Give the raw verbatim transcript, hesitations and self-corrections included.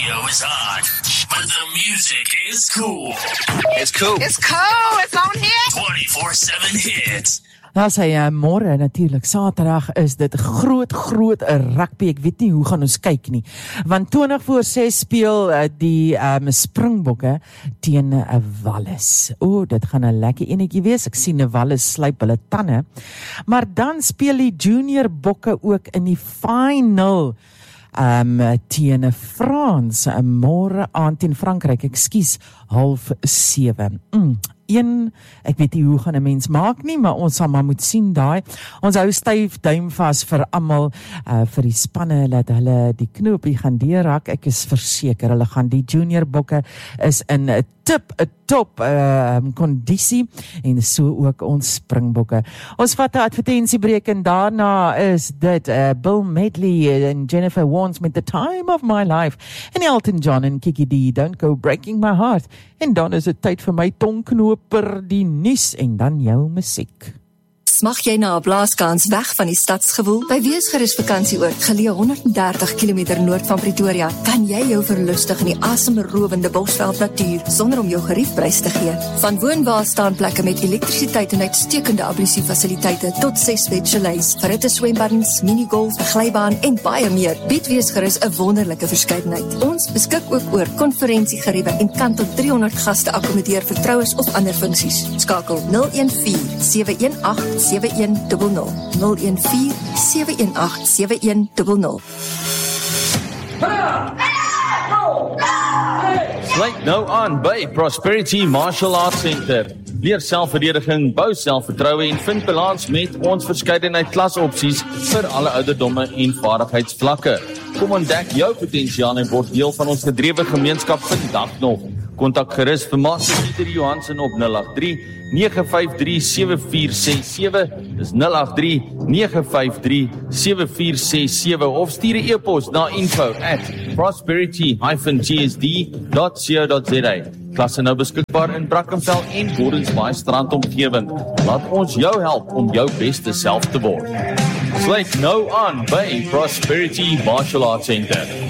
radio is hot, but the music is cool. It's cool. It's cool. It's on here. twenty-four seven hits. Nou sê jy, môre natuurlik, Saterdag is dit groot, groot rugby. Ek weet nie hoe gaan ons kyk nie. Want twintig voor ses speel uh, die um, Springbokke teen 'n uh, Wallis. O, dit gaan 'n lekker enetjie wees. Ek sien 'n Wallis slyp hulle tande. Maar dan speel die Junior Bokke ook in die final um, teen Frans. Uh, môre aand teen Frankryk, ekskuus, half sewe. Mm. Een, ek weet nie hoe gaan 'n mens maak nie, maar ons sal maar moet sien daai. Ons hou styf duim vas vir almal, uh, vir die spanne, dat hulle die knoopie gaan deurhak. Ek is verseker, hulle gaan die Junior Bokke is in 'n tip, 'n top uh, kondisie, en so ook ons Springbokke. Ons vat 'n advertensiebreek en daarna is dit uh, Bill Medley en Jennifer Warnes met The Time of My Life, en Elton John en Kiki D, Don't Go Breaking My Heart. En dan is dit tyd vir my tongknoper, die nuus, en dan jou musiek. Smag jy na 'n blaaskans weg van die stadsgewoel? By Weesgerus Vakansieoord, geleë honderd en dertig kilometer noord van Pretoria, kan jy jou verlustig in die asemrowende Bosveld natuur sonder om jou geriefprys te gee. Van woonwaarstaanplekke met elektrisiteit en uitstekende ablusiefasiliteite tot ses bed chalets, verhitte swembaddens, minigolf, 'n glybaan en baie meer, bied Weesgerus 'n wonderlike verskeidenheid. Ons beskik ook oor konferensiegeriewe en kan tot driehonderd gaste akkommodeer vir troues of ander funksies. Skakel nul een vier sewe een agt sewe een nul nul nul een vier sewe een agt sewe een nul nul. Sluit nou aan by Prosperity Martial Arts Center. Leer selfverdediging, bou selfvertroue en vind balans met ons verskeidenheid klasopsies vir alle ouderdomme en vaardigheidsvlakke. Kom ontdek jou potensiaal en word deel van ons gedrewe gemeenskap vandag nog. Kontak gerus vir Master Pieter Johansen op nul agt drie nege vyf drie sewe vier ses sewe, dis nul agt drie nege vyf drie sewe vier ses sewe, of stuur 'n e-pos na info at prosperity dash g s d dot co dot z a. Klasse nou beskikbaar in Brackenfell en Gordonsbaai strandomgewing. Laat ons jou help om jou beste self te word. Sluit nou aan by Prosperity Martial Arts Center.